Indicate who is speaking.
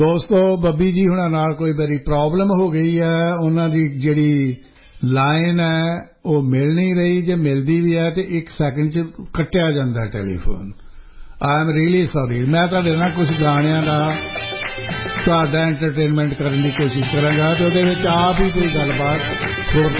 Speaker 1: ਦੋਸਤੋ ਬੱਬੀ ਜੀ ਹੁਣਾਂ ਨਾਲ ਕੋਈ ਮੇਰੀ ਪ੍ਰੋਬਲਮ ਹੋ ਗਈ ਹੈ ਉਹਨਾਂ ਦੀ ਜਿਹੜੀ ਲਾਈਨ ਹੈ ਉਹ ਮਿਲ ਨਹੀਂ ਰਹੀ ਜੇ ਮਿਲਦੀ ਵੀ ਹੈ ਤੇ 1 ਸੈਕਿੰਡ 'ਚ ਕੱਟਿਆ ਜਾਂਦਾ telephone I am really sorry ਮੈਂ ਤੁਹਾਡੇ ਨਾਲ ਕੁਝ ਗਾਣਿਆਂ ਦਾ ਤੁਹਾਡਾ ਐਂਟਰਟੇਨਮੈਂਟ ਕਰਨ ਦੀ ਕੋਸ਼ਿਸ਼ ਕਰਾਂਗਾ ਤੇ ਉਹਦੇ ਵਿੱਚ ਆਪ ਹੀ ਕੋਈ ਗੱਲਬਾਤ